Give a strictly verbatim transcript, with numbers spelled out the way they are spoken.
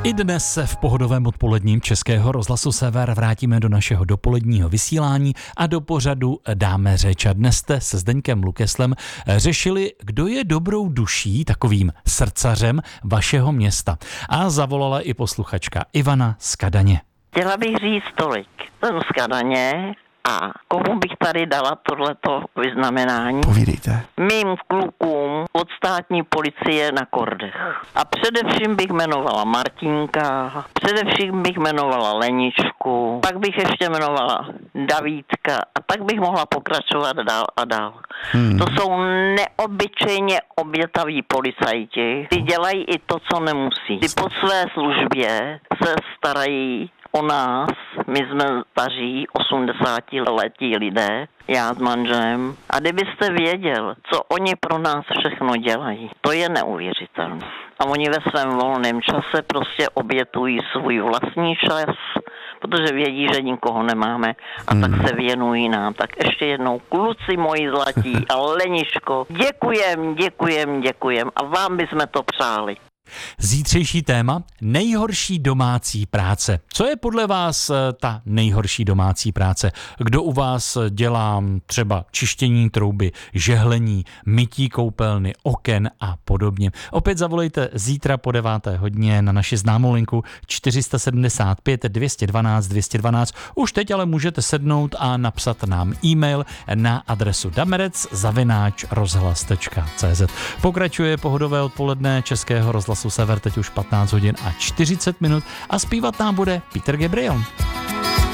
I dnes se v pohodovém odpoledním Českého rozhlasu Sever vrátíme do našeho dopoledního vysílání a do pořadu dáme řeč. A dnes jste se Zdeňkem Lukeslem řešili, kdo je dobrou duší, takovým srdcařem vašeho města. A zavolala i posluchačka Ivana z Kadaně. Chtěla bych říct tolik. Jsem z Kadaně a komu bych tady dala tohleto vyznamenání? Povídejte. Mým klukům od státní policie na Kordech. A především bych jmenovala Martinka, především bych jmenovala Leničku, pak bych ještě jmenovala Davídka a tak bych mohla pokračovat dál a dál. Hmm. To jsou neobyčejně obětaví policajti. Ty dělají i to, co nemusí. Ty po své službě se starají o nás, my jsme staří osmdesátiletí lidé, já s manželem. A kdybyste věděl, co oni pro nás všechno dělají, to je neuvěřitelné. A oni ve svém volném čase prostě obětují svůj vlastní čas, protože vědí, že nikoho nemáme a hmm. tak se věnují nám. Tak ještě jednou, kluci moji zlatí a Leniško, děkujem, děkujem, děkujem a vám bychom to přáli. Zítřejší téma nejhorší domácí práce. Co je podle vás ta nejhorší domácí práce? Kdo u vás dělá třeba čištění trouby, žehlení, mytí koupelny, oken a podobně? Opět zavolejte zítra po deváté hodině na naši známou linku čtyři sedm pět dvě jedna dva dvě jedna dva. Už teď ale můžete sednout a napsat nám e-mail na adresu damerec zavináč rozhlas tečka cé zet. Pokračuje pohodové odpoledne Českého rozhlasu Sever, teď už patnáct hodin a čtyřicet minut a zpívat nám bude Peter Gabriel.